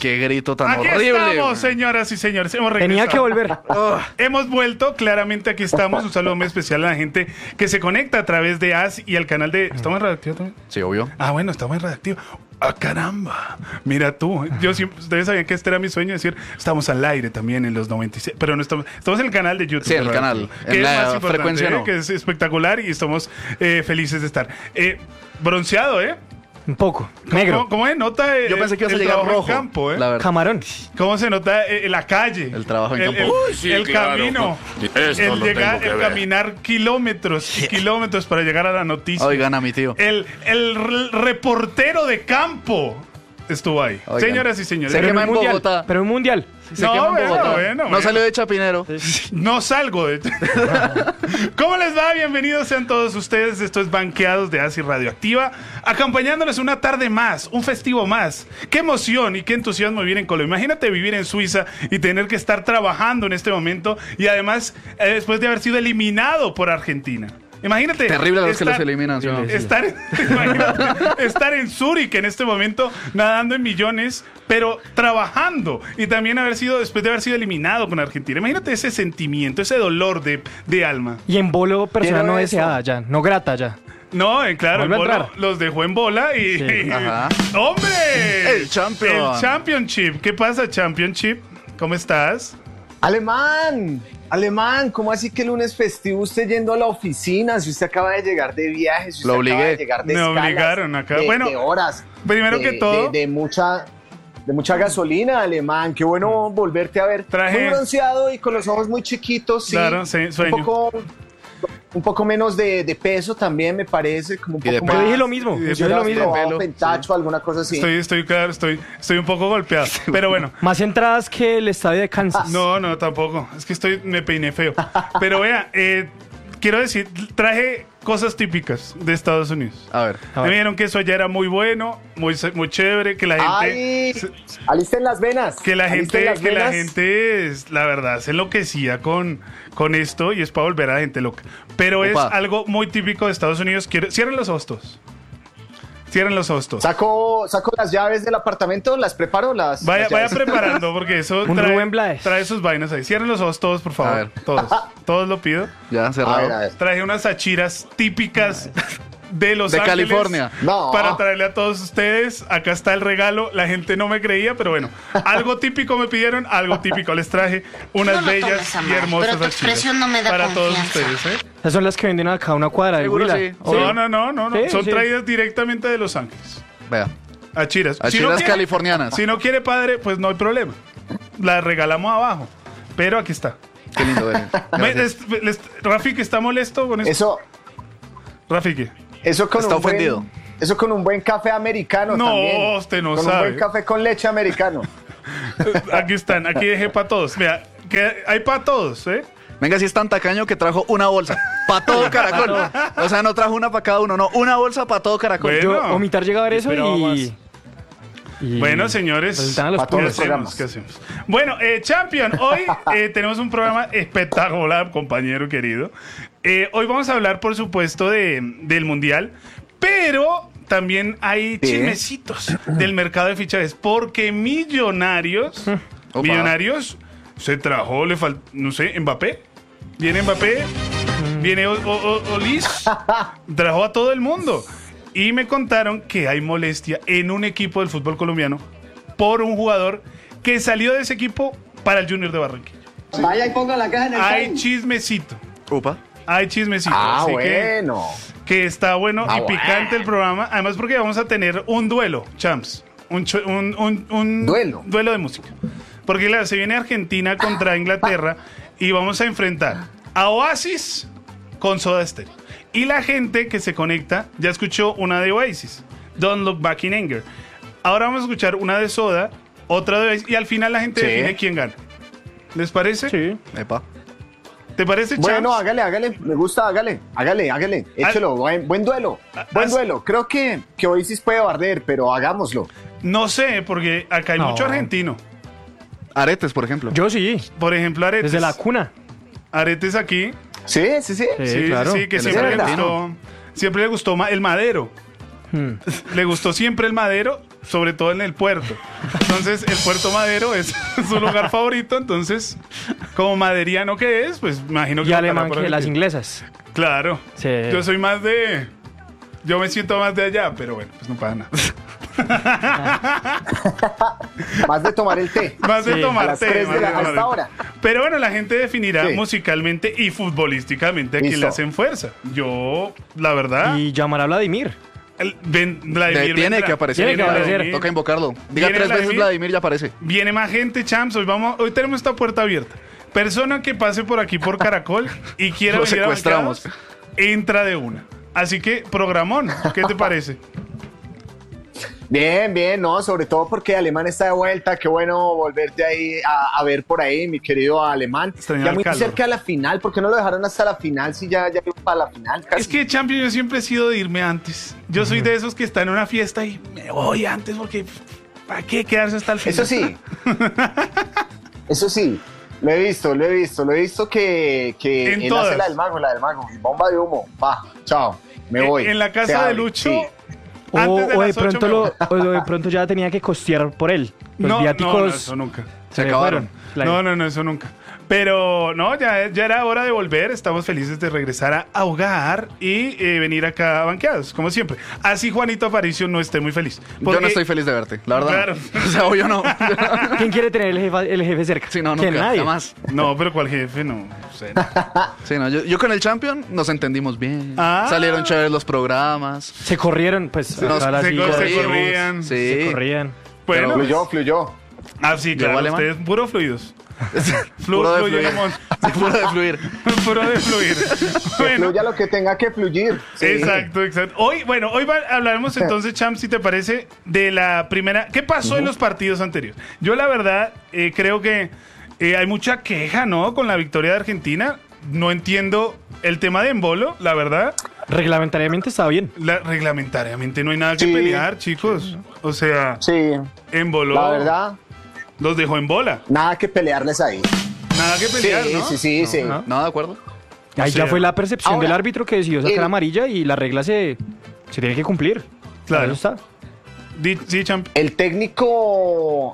qué grito tan Aquí horrible. estamos, señoras y señores. Hemos Tenía que regresado. volver. Hemos vuelto, claramente aquí estamos. Un saludo muy especial a la gente que se conecta a través de AS y al canal de... ¿Estamos en Radioactivo también? Sí, obvio. Ah, bueno, estamos en Radioactivo. ¡Ah, caramba! Mira tú, yo siempre, ustedes sabían que este era mi sueño, decir, estamos al aire también en los 96, pero no estamos en el canal de YouTube. Sí, en el de canal, Radioactivo, en que es la más importante, frecuencia no. que es espectacular y estamos felices de estar. Bronceado, ¿eh? Un poco. Negro. ¿Cómo se nota Yo pensé que ibas a el llegar trabajo en rojo. campo, La verdad. Camarón. ¿Cómo se nota la calle? El trabajo en campo. Uy, sí, el claro. camino. Esto El lo llegar, tengo que el ver. caminar kilómetros y kilómetros para llegar a la noticia. Oigan a mi tío. El reportero de campo estuvo ahí. Oigan. Señoras y señores. Se Pero quema en en mundial. Bogotá. Pero en mundial. Se No, quema en bueno, Bogotá. bueno, No bueno. salió de Chapinero. No salgo de... ¿Cómo les va? Bienvenidos sean todos ustedes. Esto es Banqueados de ASI Radioactiva, acompañándoles una tarde más, un festivo más. Qué emoción y qué entusiasmo vivir en Colombia. Imagínate vivir en Suiza y tener que estar trabajando en este momento y además después de haber sido eliminado por Argentina. Imagínate. Terrible a los que los eliminan, ¿sí o no? Estar en Zúrich en este momento nadando en millones, pero trabajando y también después de haber sido eliminado con Argentina. Imagínate ese sentimiento, ese dolor de alma. Y en bolo persona Quiero no eso. deseada ya. No grata ya. No, claro, el Vuelve a bola entrar. los dejó en bola y... Sí. Ajá. ¡Hombre! El champion. El Championship. ¿Qué pasa, Championship? ¿Cómo estás? Alemán, ¿cómo así que lunes festivo usted yendo a la oficina? Si usted acaba de llegar de viaje, si usted Lo acaba obligué. de llegar de Me escalas, obligaron acá. de, Bueno, de horas. primero de- que todo- De mucha gasolina, Alemán. Qué bueno volverte a ver. Traje- Muy bronceado y con los ojos muy chiquitos, sí. Claro, sí, sueño. Un poco menos de peso también, me parece. Como un Y de poco pelo. más. Yo dije lo mismo. Y Yo de dije lo Hubieras mismo. probado Pelo, Pentacho, alguna cosa así. Estoy un poco golpeado. Pero bueno. Más entradas que el estadio de Kansas. No, tampoco. Es que me peiné feo. Pero vea, quiero decir, traje cosas típicas de Estados Unidos. A ver. A Me ver. dijeron que eso allá era muy bueno, muy chévere, que la gente... ¡Ay! Alisten las venas. Que la alisten gente, las que la venas. gente es, la verdad, se enloquecía con esto y es para volver a la gente loca. Pero es Opa. algo muy típico de Estados Unidos. Cierren los ojos todos. Cierren los ojos todos. Saco las llaves del apartamento, las preparo, Vaya llaves. preparando porque eso Un Rubén Blades. trae sus vainas ahí. Cierren los ojos todos, por favor. A ver. Todos lo pido. Ya A cerrado. ver, a ver. Traje unas achiras típicas de Los De Ángeles. California. No. Para traerle a todos ustedes. Acá está el regalo. La gente no me creía, pero bueno. Algo típico me pidieron, algo típico les traje. Unas No lo bellas tomes a y mal, hermosas pero tu achiras. expresión no me da para todos confianza. ustedes, ¿eh? Esas son las que venden acá una cuadra de Seguro Huila. sí. Obvio. No. Sí, Son sí. traídas directamente de Los Ángeles. Vea. Achiras. Achiras californianas. Si no quiere padre, pues no hay problema. La regalamos abajo. Pero aquí está. Qué lindo, ven. Gracias. Rafi, que está molesto con esto. Rafi, ¿qué? Eso con Está un buen- ofendido. eso con un buen café americano No, también. usted no con sabe. un buen café con leche americano. Aquí están, aquí dejé para todos. Mira, que hay para todos, ¿eh? Venga, si es tan tacaño que trajo una bolsa. Para todo Caracol. O sea, no trajo una para cada uno, no. Una bolsa para todo Caracol. Bueno. Yo omitar llega a ver eso Esperaba y... Bueno, señores, Presentan a los Pa' todos ¿qué los hacemos? programas. ¿Qué hacemos? Bueno, Champion, hoy tenemos un programa espectacular, compañero querido. Hoy vamos a hablar, por supuesto, del Mundial, pero también hay Sí. chismecitos del mercado de fichajes, porque Millonarios se trajo, no sé, Mbappé. Viene Mbappé, viene Olis, trajo a todo el mundo. Y me contaron que hay molestia en un equipo del fútbol colombiano por un jugador que salió de ese equipo para el Junior de Barranquilla. Vaya y ponga la caja en el Hay time. chismecito. Upa. Hay chismecito. Ah, así bueno. que está bueno Ah, y picante bueno. el programa. Además, porque vamos a tener un duelo, champs. Un Duelo. de música. Porque claro, se viene Argentina contra Inglaterra y vamos a enfrentar a Oasis con Soda Stereo. Y la gente que se conecta ya escuchó una de Oasis, Don't Look Back in Anger. Ahora vamos a escuchar una de Soda, otra de Oasis y al final la gente Sí. define quién gana. ¿Les parece? Sí. Epa. ¿Te parece, champs? Bueno, hágale. Me gusta, hágale. Échelo. Buen duelo. Buen duelo. Creo que Oasis puede barrer, pero hagámoslo. No sé, porque acá hay No. mucho argentino. Aretes, por ejemplo. Yo sí. Por ejemplo, Aretes. Desde la cuna. Aretes aquí. Sí. Sí, claro. Sí, que Él es siempre le argentino. gustó el Madero. Le gustó siempre el Madero, sobre todo en el puerto. Entonces, el Puerto Madero es su lugar favorito. Entonces, como maderiano que es, pues me imagino que... Y votará alemán por que las Argentina. inglesas. Claro. Sí. Yo soy más de... Yo me siento más de allá, pero bueno, pues no pasa nada. Más de tomar el té. Más de Sí, tomar a las té, 3 más de de la, tomar hasta té. ahora. Pero bueno, la gente definirá Sí. musicalmente y futbolísticamente a quién Listo. le hacen fuerza. Yo, la verdad... Y llamará a Vladimir. Vladimir Tiene vendrá. que aparecer. Tiene que aparecer. Vladimir. Toca invocarlo. Diga Viene 3 veces Vladimir. Vladimir y ya aparece. Viene más gente, champs. Hoy tenemos esta puerta abierta. Persona que pase por aquí por Caracol y quiera Lo venir a secuestramos. Banqueados, entra de una. Así que, programón, ¿qué te parece? Bien, bien, no, sobre todo porque Alemán está de vuelta, qué bueno volverte ahí a ver por ahí, mi querido Alemán. Extrañaba Ya el muy calor. cerca de la final, ¿por qué no lo dejaron hasta la final si ya iba para la final? Casi. Es que, champion, yo siempre he sido de irme antes. Yo soy de esos que están en una fiesta y me voy antes porque ¿para qué quedarse hasta el final? Eso sí, eso sí, lo he visto que En él todas. hace la del mago, bomba de humo, va, chao, me voy. En la Se casa de abre, Lucho, sí. antes de O de las 8 pronto me voy. o de pronto ya tenía que costear por él. Los No, viáticos eso nunca. Se le acabaron. fueron. No, eso nunca. Pero no, ya era hora de volver. Estamos felices de regresar a Ahogar y venir acá a Banqueados, como siempre. Así Juanito Aparicio no esté muy feliz. Yo Porque- no estoy feliz de verte, la verdad. Claro. O sea, o yo no. ¿Quién quiere tener el jefe cerca? Sí, no, ¿Quién? nunca, Nadie. jamás. No, pero ¿cuál jefe? No sé. Sí, no, yo con el Champion nos entendimos bien. Ah. Salieron chéveres los programas. Se corrieron, pues. Nos- ahora sí, se corrimos. corrían. Sí. Se corrían. Bueno, Fluyó. sí, ¿Llegó claro, alemán? ustedes puro fluidos. Puro de Fluye, fluir. Ramón. Sí, puro de fluir. Puro de fluir. Que Bueno, fluya lo que tenga que fluyir. Sí. exacto. Hoy hablaremos entonces, Champ, si te parece, de la primera. ¿Qué pasó en los partidos anteriores? Yo, la verdad, creo que hay mucha queja, ¿no? Con la victoria de Argentina. No entiendo el tema de Embolo, la verdad. Reglamentariamente estaba bien. Reglamentariamente no hay nada que Sí. pelear, chicos. O sea, Sí, Embolo la verdad, los dejó en bola. nada que pelearles ahí. Nada que pelear, ¿no? Sí. ¿no? No, de acuerdo. Ahí sea, ya fue la percepción ahora, del árbitro que decidió sacar el- amarilla y la regla se tiene que cumplir. Claro. Para eso está. Sí, Champ. El técnico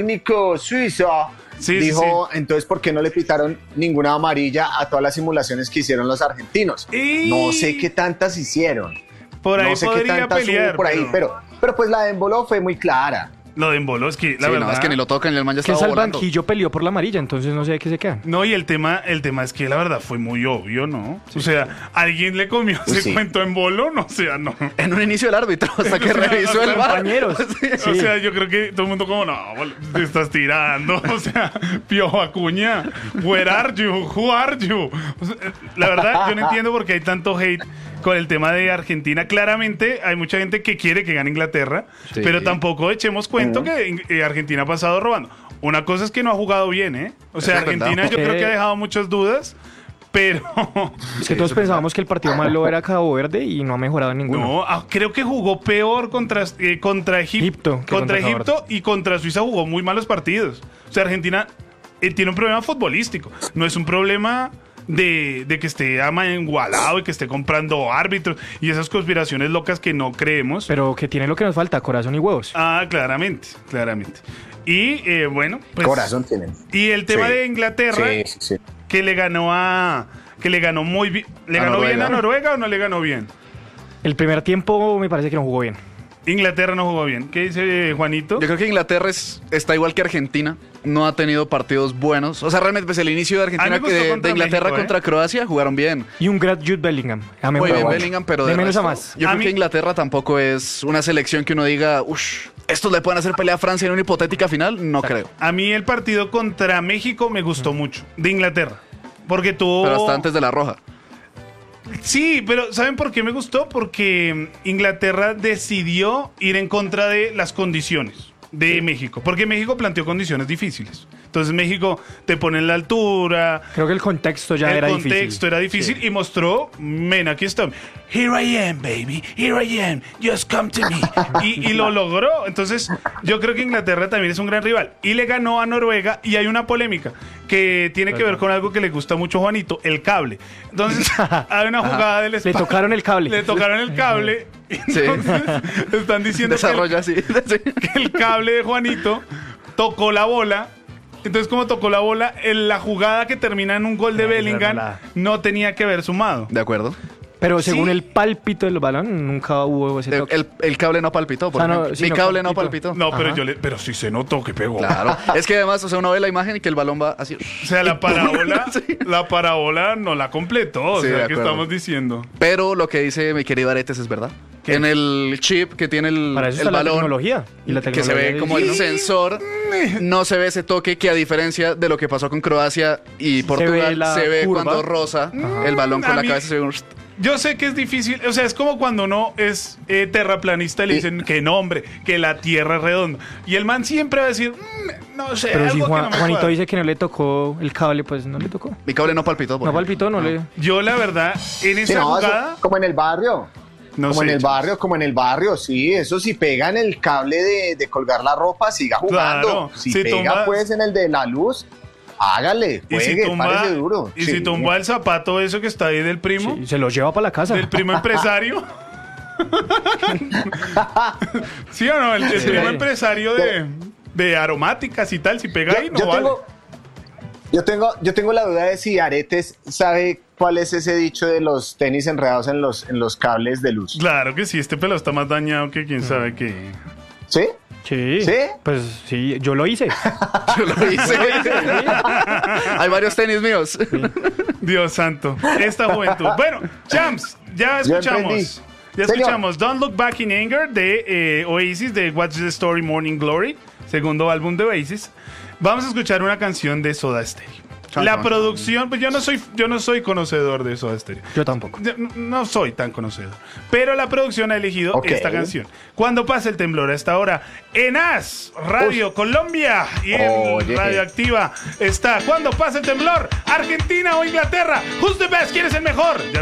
suizo Sí, dijo, entonces, ¿por qué no le pitaron ninguna amarilla a todas las simulaciones que hicieron los argentinos? Y- No sé qué tantas hicieron. Por ahí No sé qué podría tantas pelear. hubo por ahí, pero pues la de Embolo fue muy clara. Lo de Embolo es que, la Sí, verdad. no, es que ni lo tocan y el man ya Que estaba es al volando. banquillo peleó por la amarilla, entonces no sé de qué se queda. No, y el tema es que la verdad fue muy obvio, ¿no? O sea, ¿alguien le comió ese sí. cuento en Embolo? No, o sea, no. En un inicio el árbitro, hasta que O sea, revisó el hasta bar. compañeros. O Sí. sea, yo creo que todo el mundo como, no, te estás tirando. O sea, Piojo Acuña, where are you? Who are you? O sea, la verdad, yo no entiendo por qué hay tanto hate con el tema de Argentina. Claramente hay mucha gente que quiere que gane Inglaterra, Sí. pero tampoco echemos cuento que Argentina ha pasado robando. Una cosa es que no ha jugado bien, ¿eh? O sea, Eso es verdad. Argentina yo creo que ha dejado muchas dudas, pero... Es que todos pensábamos que el partido malo era Cabo Verde y no ha mejorado en ninguno. No, creo que jugó peor contra Egipto, Egipto que contra contra Cabo Egipto y contra Suiza jugó muy malos partidos. O sea, Argentina tiene un problema futbolístico. No es un problema de que esté igualado y que esté comprando árbitros y esas conspiraciones locas que no creemos. Pero que tiene lo que nos falta, corazón y huevos. Claramente. Y bueno, pues... Corazón tienen. Y el tema Sí. de Inglaterra, Sí. que le ganó muy bien. ¿Le A ganó bien Noruega. a Noruega o no le ganó bien? El primer tiempo me parece que no jugó bien. Inglaterra no jugó bien. ¿Qué dice Juanito? Yo creo que Inglaterra está igual que Argentina. No ha tenido partidos buenos. O sea, realmente, pues el inicio de A mí me Argentina gustó de contra Inglaterra México, contra Croacia jugaron bien. Y un gran Jude Bellingham. Ha Muy mejorado bien mucho. Bellingham, pero de de menos a resto, más. Yo A creo mí- que Inglaterra tampoco es una selección que uno diga, uff, estos le pueden hacer pelea a Francia en una hipotética final. No creo. A mí el partido contra México me gustó mucho, de Inglaterra. Porque tuvo... Pero hasta antes de la roja. Sí, pero ¿saben por qué me gustó? Porque Inglaterra decidió ir en contra de las condiciones de México. Porque México planteó condiciones difíciles. Entonces México te pone en la altura. Creo que el contexto ya era difícil. El contexto era difícil y mostró, men, aquí está. Here I am, baby. Here I am. Just come to me. Y lo logró. Entonces, yo creo que Inglaterra también es un gran rival. Y le ganó a Noruega. Y hay una polémica que tiene que ver con algo que le gusta mucho a Juanito, el cable. Entonces, hay una jugada del espacio. Le tocaron el cable. Le tocaron el cable. Entonces, están diciendo que el cable de Juanito tocó la bola. Entonces, como tocó la bola, la jugada que termina en un gol de Bellingham no tenía que haber sumado. De acuerdo. Pero según el pálpito del balón, nunca hubo ese toque. El cable no palpitó, por ejemplo. Mi cable no palpitó. No, pero sí se notó que pegó. Claro. Es que además, uno ve la imagen y que el balón va así. O sea, la parábola no la completó. O sea, ¿qué estamos diciendo? Pero lo que dice mi querido Aretes es verdad. ¿Qué? En el chip que tiene el balón, la tecnología. Y la tecnología que se ve como el sensor, no se ve ese toque que, a diferencia de lo que pasó con Croacia y Portugal, se ve cuando roza el balón con la cabeza. Se ve Yo sé que es difícil, o sea, es como cuando uno es terraplanista y le dicen que no, hombre, que la tierra es redonda. Y el man siempre va a decir, no sé. Pero si no Juanito dice que no le tocó el cable, pues no le tocó. Mi cable no palpitó. No palpitó, no le... Yo, la verdad, en esa jugada... Como en el barrio. Como en el barrio, sí. Eso si pega en el cable de colgar la ropa, siga jugando. Claro, si pega pues en el de la luz, hágale, juegue, párese duro. Y si tumba el zapato eso que está ahí del primo. Sí, se lo lleva para la casa. Del primo empresario. ¿Sí o no? El primo empresario de aromáticas y tal, si pega ahí, no vale. Yo tengo la duda de si Aretes sabe cuál es ese dicho de los tenis enredados en los cables de luz. Claro que sí, este pelo está más dañado que quién sabe qué. ¿Sí? Sí. ¿Sí? Pues sí, yo lo hice. Hay varios tenis míos. Sí. Dios santo, esta juventud. Bueno, champs, ya escuchamos. Don't Look Back in Anger de Oasis, de What's the Story Morning Glory, segundo álbum de Oasis. Vamos a escuchar una canción de Soda Stereo. La producción, pues yo no soy conocedor de Soda Stereo. Yo tampoco. No soy tan conocedor. Pero la producción ha elegido esta canción. Cuando pasa el temblor a esta hora, en AS, Radio Colombia y en Radioactiva está Cuando pasa el temblor, Argentina o Inglaterra. Who's the best? ¿Quién es el mejor?